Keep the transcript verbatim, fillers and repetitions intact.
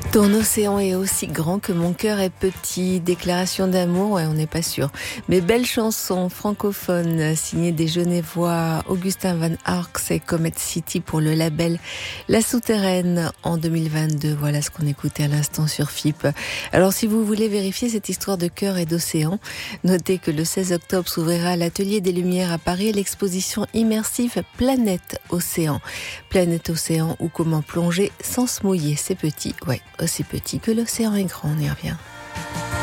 Ton océan est aussi grand que mon cœur est petit. Déclaration d'amour, ouais, on n'est pas sûr. Mais belle chanson francophone signée des Genevois Augustin Van Arx et Comet City pour le label La Souterraine en deux mille vingt-deux. Voilà ce qu'on écoutait à l'instant sur F I P. Alors si vous voulez vérifier cette histoire de cœur et d'océan, notez que le seize octobre s'ouvrira à l'Atelier des Lumières à Paris l'exposition immersive Planète Océan. Planète Océan ou comment plonger sans se mouiller, c'est petit, ouais. Aussi petit que l'océan est grand, on y revient.